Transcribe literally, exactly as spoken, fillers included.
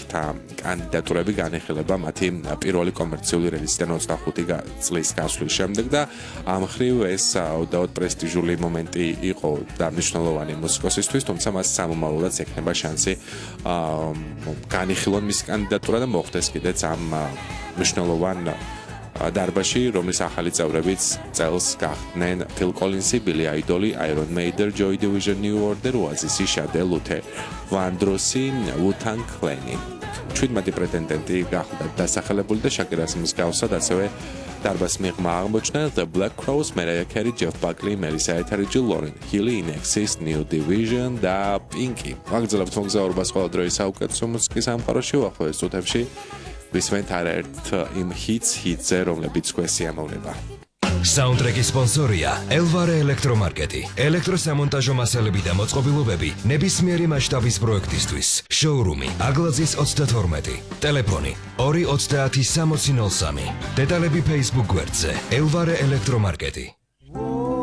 მენეჯერთა კანდიდატურები განიხილება მათი პირველი კომერციული რელიზიდან ოცდახუთი წლის გასვლის შემდეგ და ამ მხრივ ეს უდავოდ პრესტიჟული მომენტი იყო და მნიშვნელოვანი მუსიკოსისთვის, თუმცა მას სამომავლოდაც ექნება შანსი განიხილონ მის კანდიდატურა და მოხდეს კიდეც ამ მნიშვნელოვან დარბაზში, რომლის ახალი წევრებიც წელს გახდნენ Phil Collins, Billy Idol, Iron Maiden, Joy Division, New Order, Oasis, Sade, Luther Vandross, Wu-Tang Clan. ჩვიდმეტი პრეტენდენტი გახდა დასახელებული და შაკირას მსგავსად ასევე დარბაზს მიღმა აღმოჩნდა The Black Crowes, Mariah Carey, Jeff Buckley, Melissa Etheridge, Lauryn Hill, Inexis, New Division და Pinky. ვაგრძელებთ მოგზაურობას ყველა დროის საუკეთესო მუსიკის სამყაროში, უახლოეს წუთებში ვისმენთ არაერთ იმ ჰიტს ჰიტზე, რომლებიც თქვენ სიამოვნება. Soundtrack-ის სპონსორია Elvare ელექტრომარკეტი. ელექტროსამონტაჟო მასალები და მოწყობილობები ნებისმიერი მასშტაბის პროექტისთვის. Showroom-ი Aglaძის ოცდათორმეტი. ტელეფონი ორი ოცდაათი სამოცი ნოლ სამი. დეტალები Facebook გვერდზე Elvare ელექტრომარკეტი.